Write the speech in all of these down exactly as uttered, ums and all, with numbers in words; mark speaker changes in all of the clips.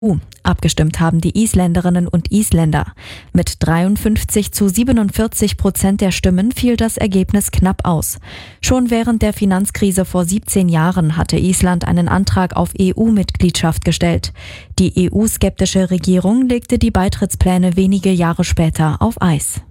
Speaker 1: Abgestimmt haben die Isländerinnen und Isländer. Mit dreiundfünfzig zu siebenundvierzig Prozent der Stimmen fiel das Ergebnis knapp aus. Schon während der Finanzkrise vor siebzehn Jahren hatte Island einen Antrag auf E U-Mitgliedschaft gestellt. Die E U-skeptische Regierung legte die Beitrittspläne wenige Jahre später auf Eis.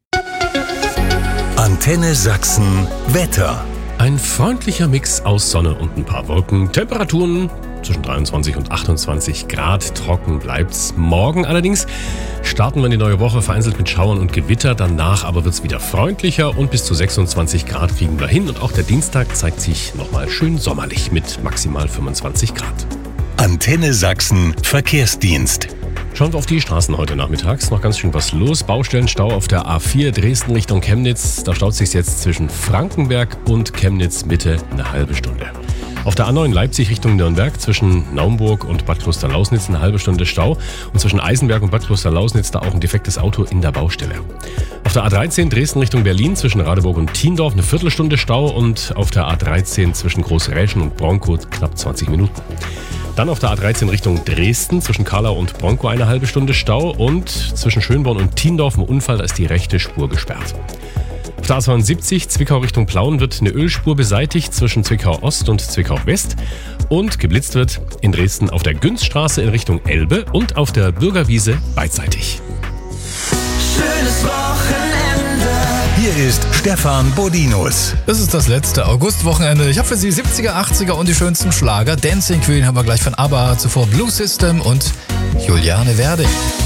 Speaker 2: Antenne Sachsen Wetter.
Speaker 3: Ein freundlicher Mix aus Sonne und ein paar Wolken. Temperaturen zwischen dreiundzwanzig und achtundzwanzig Grad. Trocken bleibt's. Morgen allerdings starten wir in die neue Woche vereinzelt mit Schauern und Gewitter. Danach aber wird's wieder freundlicher und bis zu sechsundzwanzig Grad kriegen wir hin. Und auch der Dienstag zeigt sich nochmal schön sommerlich mit maximal fünfundzwanzig Grad.
Speaker 2: Antenne Sachsen Verkehrsdienst.
Speaker 3: Schauen wir auf die Straßen heute nachmittags. Noch ganz schön was los. Baustellenstau auf der A vier Dresden Richtung Chemnitz. Da staut sich jetzt zwischen Frankenberg und Chemnitz Mitte eine halbe Stunde. Auf der A neun Leipzig Richtung Nürnberg zwischen Naumburg und Bad Klosterlausnitz eine halbe Stunde Stau. Und zwischen Eisenberg und Bad Klosterlausnitz da auch ein defektes Auto in der Baustelle. Auf der A dreizehn Dresden Richtung Berlin zwischen Radeburg und Thiendorf eine Viertelstunde Stau. Und auf der A dreizehn zwischen Großräschen und Bronkow knapp zwanzig Minuten. Dann auf der A dreizehn Richtung Dresden zwischen Karlau und Bronkow eine halbe Stunde Stau und zwischen Schönborn und Thiendorf ein Unfall, da ist die rechte Spur gesperrt. Auf der A zweiundsiebzig Zwickau Richtung Plauen wird eine Ölspur beseitigt zwischen Zwickau Ost und Zwickau West und geblitzt wird in Dresden auf der Günzstraße in Richtung Elbe und auf der Bürgerwiese beidseitig.
Speaker 4: Schönes Wochenende.
Speaker 2: Hier ist Stefan Bodinus.
Speaker 5: Es ist das letzte Augustwochenende. Ich habe für Sie siebziger, achtziger und die schönsten Schlager. Dancing Queen haben wir gleich von ABBA, zuvor Blue System und Juliane Werding.